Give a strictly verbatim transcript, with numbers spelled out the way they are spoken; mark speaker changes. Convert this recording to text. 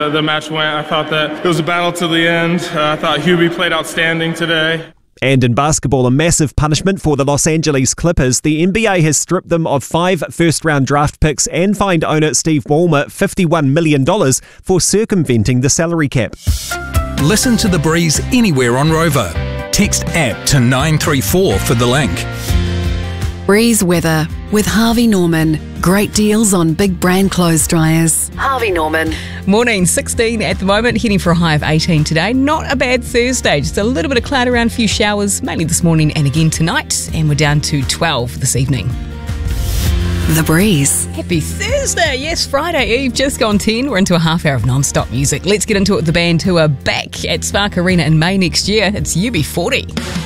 Speaker 1: The match went. I thought that it was a battle to the end. Uh, I thought Hubie played outstanding today.
Speaker 2: And in basketball, a massive punishment for the Los Angeles Clippers. The N B A has stripped them of five first-round draft picks and fined owner Steve Ballmer fifty-one million dollars for circumventing the salary cap.
Speaker 3: Listen to The Breeze anywhere on Rover. Text app to nine three four for the link.
Speaker 4: Breeze weather with Harvey Norman. Great deals on big brand clothes dryers. Harvey Norman.
Speaker 5: Morning, sixteen at the moment, heading for a high of eighteen today. Not a bad Thursday, just a little bit of cloud around, a few showers, mainly this morning and again tonight. And we're down to twelve this evening.
Speaker 4: The Breeze.
Speaker 5: Happy Thursday. Yes, Friday Eve, just gone ten. We're into a half hour of non-stop music. Let's get into it with the band who are back at Spark Arena in May next year. It's U B forty.